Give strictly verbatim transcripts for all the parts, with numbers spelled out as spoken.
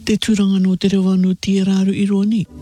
te turanga no te rewa no tia raru i roa ni.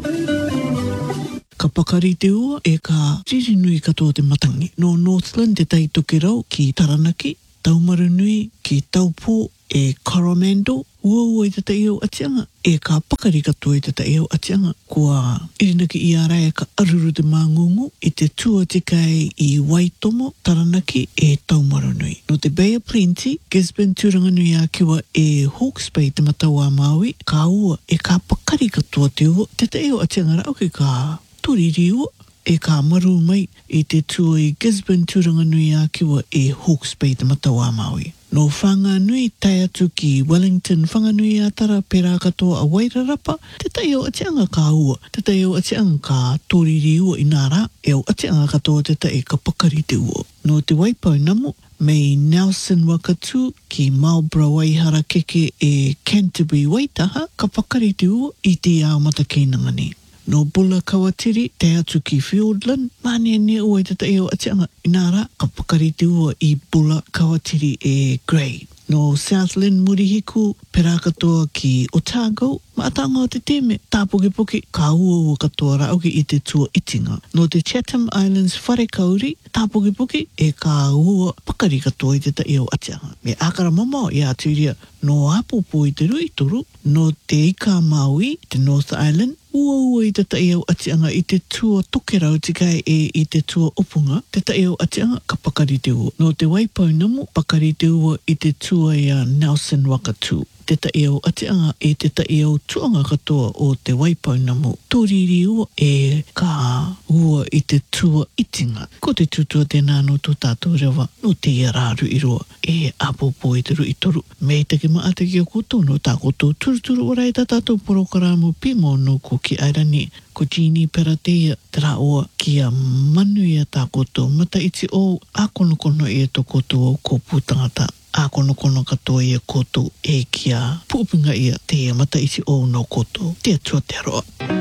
Ka pakari te ua e ka ririnui katoa te matangi. No Northland te tai toke rau ki Taranaki, Taumaru Nui ki Taupō e Coromandel, ua ua i te tai au atianga, e ka pakari katoa i te tai au atianga, kua irinaki i ara e ka aruru te māngungu i te tua te kai i Waitomo, Taranaki e Taumaru Nui. No te Bay of Plenty, Gisborne turanga nui a kiwa e Hawke's Bay te matau a Maui, ka ua e ka pakari katoa te ua, te tai au atianga rau ki ka toriri ua, e ka maru mai i te tua i Gisborne turanga nui a kiwa e Hawke's Bay te matau a Maui. No whanga nui tai atu ki Wellington, whanga nui a tara pera katoa a Wairarapa, te tai au atianga ka ua, te tai au atianga ka toriri ua i nara, e au atianga katoa te tai ka pakari te ua. No te Waipau Namu, mei Nelson Wakatu ki Marlborough Waihara keke e Canterbury Waitaha, ka pakari te ua i te ao matakeinanga ni. No Bula Kawatiri, te atu ki Fiordland, mane ne ua i te tai au atianga inara, ka pakari te ua i Bula Kawatiri e Grey. No Southland Murihiku, pera katoa ki Otago, ma atanga o te teme, tāpoke-poke, ka ua ua katoa rauki i te tua itinga. No te Chatham Islands Wharekauri, tāpoke-poke, e ka ua pakari katoa i te tai au atianga. Me akara mamao i aturia, no Apopo i te rui toru, no te Ika Maui, te North Island, ua ua i te tai au atianga i te tua tokerau tikai e i te tua opunga, te tai au atianga ka pakari te ua. No te Waipau Namu, pakari te ua i te tua i a Nelson Wakatu. Te tai au atianga e te tai au tuanga katoa o te Waipau Namu. Toriri ua e ka ua i te tua itinga. Ko te tutua tēnā no tō tātou rewa, no te ia rāru i roa, e Apopo i te rui toru. Me te ke maa te ki o koto, no tā koto turuturu ora i tā tātou porokaramu pimo no ko ki Airani. Ko Jeannie Peratea, te rā oa ki a manu i a tā koto, mata iti o a kono kono i a tō koto o ko pūtangata. A kono kono katoa i a koto e ki a pūpinga i a te mata iti o no koto. Te atua te roa.